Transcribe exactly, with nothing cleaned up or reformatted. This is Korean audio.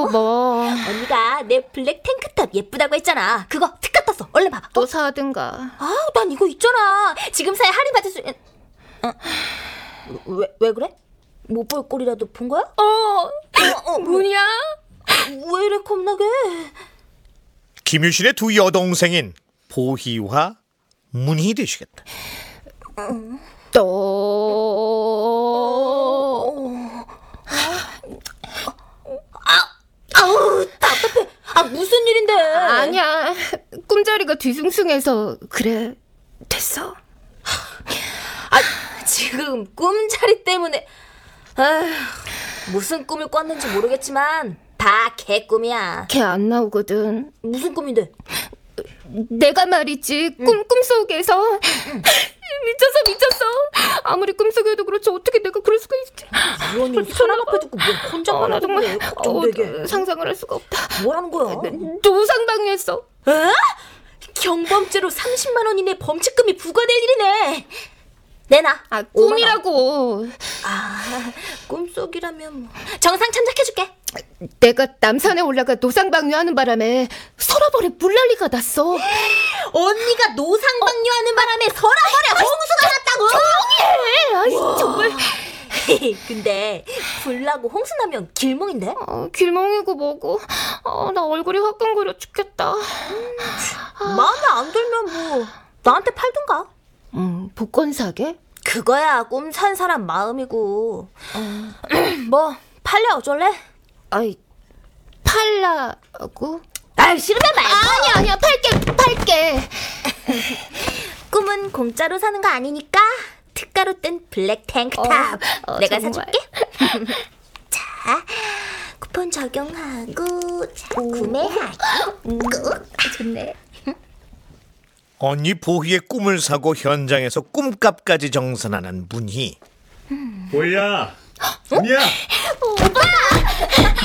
뭐? 언니가 내 블랙 탱크탑 예쁘다고 했잖아. 그거 특가 떴어. 얼른 봐봐. 또 사든가. 아, 난 이거 있잖아. 지금 사야 할인 받을 수... 어. 왜, 왜 그래? 못 볼 꼴이라도 본 거야? 어, 어, 어 문이야? 왜 이래 겁나게? 김유신의 두 여동생인 보희와 문희 되시겠다. 또... 아우, 답답해. 아, 무슨 일인데? 아니야, 꿈자리가 뒤숭숭해서 그래. 됐어. 아, 지금 꿈자리 때문에... 아휴, 무슨 꿈을 꿨는지 모르겠지만 다 개꿈이야. 걔 안 나오거든. 무슨 꿈인데? 내가 말이지, 꿈, 꿈속에서 응. 미쳤어 미쳤어. 아무리 꿈속에도 그렇지 어떻게 내가 그럴 수가 있지. 이 언니 사람 앞에 두고 뭐 혼자 어, 나 정말 그래, 걱정되게. 어, 상상을 할 수가 없다. 뭐라는 거야? 노상방뇨했어. 에? 경범죄로 삼십만 원 이내 범칙금이 부과될 일이네. 내놔. 아, 꿈이라고. 아, 꿈속이라면 뭐. 정상 참작해줄게. 내가 남산에 올라가 노상방뇨하는 바람에 서라벌에 물난리가 났어. 언니가 노상방뇨하는 어. 바람에 서라벌에 홍수가 났다고? 조용히 해. 아이, 정말. 근데 불나고 홍수 나면 길몽인데? 어, 길몽이고 뭐고. 어, 나 얼굴이 화끈거려 죽겠다. 음, 아. 마음에 안 들면 뭐 나한테 팔든가. 음, 복권 사게? 그거야 꿈 산 사람 마음이고. 어. 뭐 팔려 어쩔래? 아이, 팔라고? 아이, 싫으면 말고. 아니야 아니야, 팔게 팔게. 꿈은 공짜로 사는 거 아니니까 특가로 뜬 블랙 탱크탑 어, 어, 내가 정말. 사줄게. 자, 쿠폰 적용하고 자, 구매하기. 음, 좋네. 언니 보희의 꿈을 사고 현장에서 꿈값까지 정산하는 문희. 보희야, 문희야. 오빠!